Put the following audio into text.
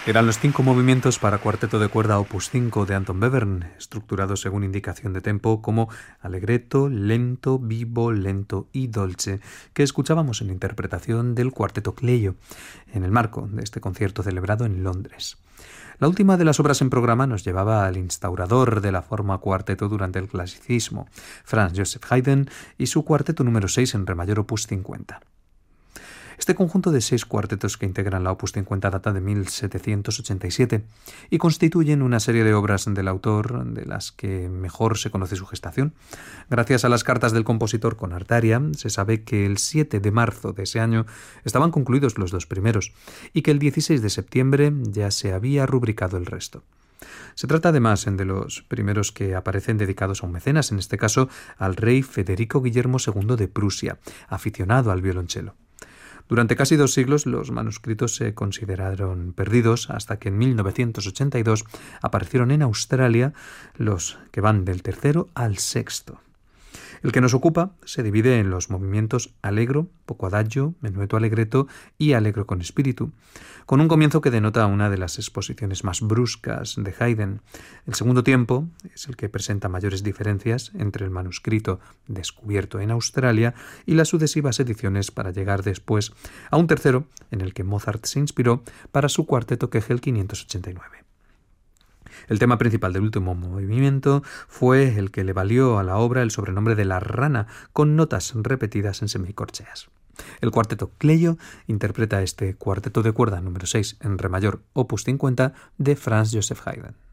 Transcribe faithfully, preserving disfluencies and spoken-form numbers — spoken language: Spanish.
Eran los cinco movimientos para cuarteto de cuerda opus cinco de Anton Webern, estructurados según indicación de tempo como allegretto, lento, vivo, lento y dolce, que escuchábamos en interpretación del cuarteto Cleio, en el marco de este concierto celebrado en Londres. La última de las obras en programa nos llevaba al instaurador de la forma cuarteto durante el clasicismo, Franz Joseph Haydn, y su cuarteto número seis en re mayor opus cincuenta. Este conjunto de seis cuartetos que integran la opus cincuenta data de mil setecientos ochenta y siete y constituyen una serie de obras del autor de las que mejor se conoce su gestación. Gracias a las cartas del compositor con Artaria, se sabe que el siete de marzo de ese año estaban concluidos los dos primeros y que el dieciséis de septiembre ya se había rubricado el resto. Se trata además de los primeros que aparecen dedicados a un mecenas, en este caso al rey Federico Guillermo segundo de Prusia, aficionado al violonchelo. Durante casi dos siglos los manuscritos se consideraron perdidos hasta que en mil novecientos ochenta y dos aparecieron en Australia los que van del tercero al sexto. El que nos ocupa se divide en los movimientos allegro, poco adagio, menueto allegretto y allegro con espíritu, con un comienzo que denota una de las exposiciones más bruscas de Haydn. El segundo tiempo es el que presenta mayores diferencias entre el manuscrito descubierto en Australia y las sucesivas ediciones para llegar después a un tercero en el que Mozart se inspiró para su cuarteto Kegel quinientos ochenta y nueve. El tema principal del último movimiento fue el que le valió a la obra el sobrenombre de la rana, con notas repetidas en semicorcheas. El cuarteto Cleio interpreta este cuarteto de cuerda número seis en re mayor opus cincuenta de Franz Joseph Haydn.